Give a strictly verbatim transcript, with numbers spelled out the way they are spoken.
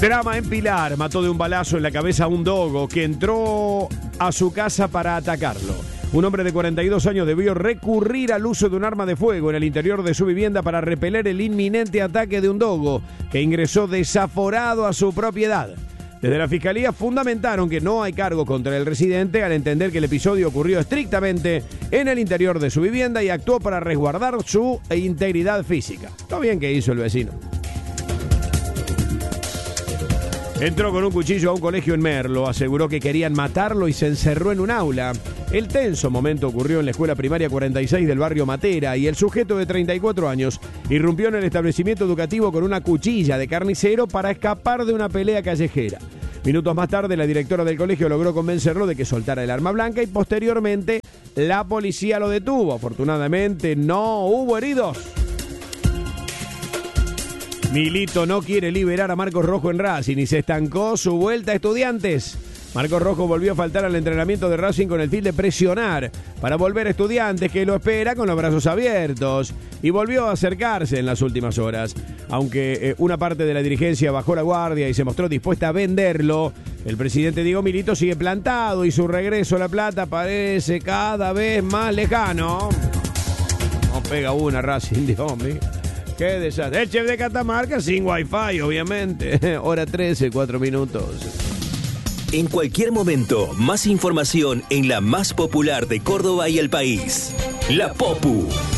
Drama en Pilar. Mató de un balazo en la cabeza a un dogo que entró a su casa para atacarlo. Un hombre de cuarenta y dos años debió recurrir al uso de un arma de fuego en el interior de su vivienda para repeler el inminente ataque de un dogo que ingresó desaforado a su propiedad. Desde la Fiscalía fundamentaron que no hay cargo contra el residente al entender que el episodio ocurrió estrictamente en el interior de su vivienda y actuó para resguardar su integridad física. Todo bien que hizo el vecino. Entró con un cuchillo a un colegio en Merlo, aseguró que querían matarlo y se encerró en un aula. El tenso momento ocurrió en la escuela primaria cuarenta y seis del barrio Matera y el sujeto de treinta y cuatro años irrumpió en el establecimiento educativo con una cuchilla de carnicero para escapar de una pelea callejera. Minutos más tarde, la directora del colegio logró convencerlo de que soltara el arma blanca y posteriormente la policía lo detuvo. Afortunadamente no hubo heridos. Milito no quiere liberar a Marcos Rojo en Racing y se estancó su vuelta a Estudiantes. Marcos Rojo volvió a faltar al entrenamiento de Racing con el fin de presionar para volver a Estudiantes, que lo espera con los brazos abiertos, y volvió a acercarse en las últimas horas. Aunque eh, una parte de la dirigencia bajó la guardia y se mostró dispuesta a venderlo, el presidente Diego Milito sigue plantado y su regreso a La Plata parece cada vez más lejano. No pega una Racing, Dios mío. Qué desastre. El chef de Catamarca sin wifi, obviamente. Hora trece, cuatro minutos. En cualquier momento, más información en la más popular de Córdoba y el país. La Popu.